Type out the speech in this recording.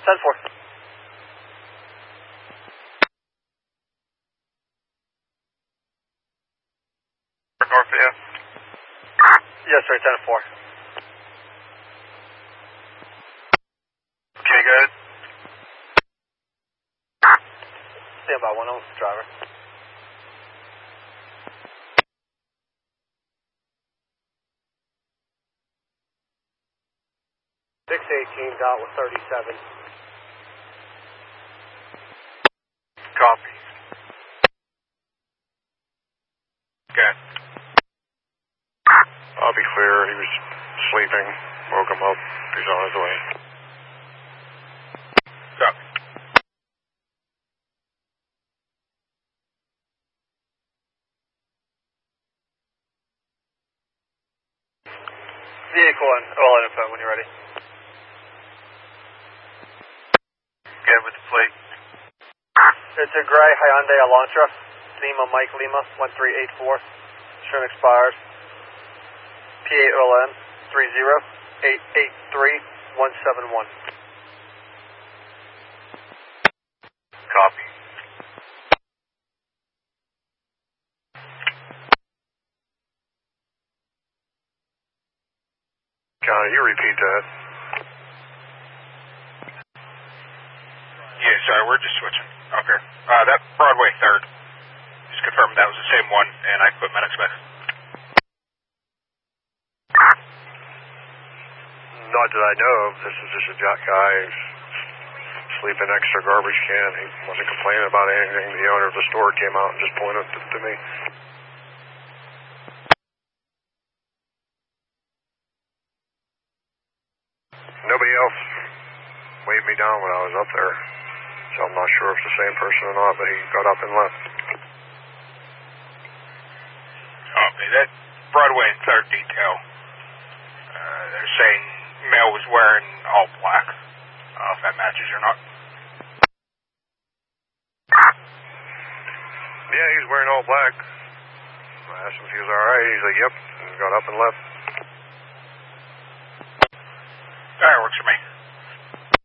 10-4. North for you? Yes, sir, 10-4. Okay, good. Stand by 1 on driver. .37. Copy. Okay. I'll be clear. He was sleeping. Woke him up. He's on his way. Copy. Vehicle and all info when you're ready. Good with the plate. It's a gray Hyundai Elantra, Lima Mike Lima 1384. Insurance expired. P8LN 30883-171. Copy. Connor, you repeat that. Yeah, sorry, we're just switching. Okay. That Broadway 3rd. Just confirmed that was the same one, and I put medics back. Not that I know of. This is just a jack guy who's sleeping next to a garbage can. He wasn't complaining about anything. The owner of the store came out and just pointed to me. Nobody else waved me down when I was up there, so I'm not sure if it's the same person or not, but he got up and left. Okay, that Broadway and 3rd detail. They're saying male was wearing all black. I don't know if that matches or not. Yeah, he was wearing all black. I asked him if he was alright. He's like, yep, and got up and left. Alright, works for me.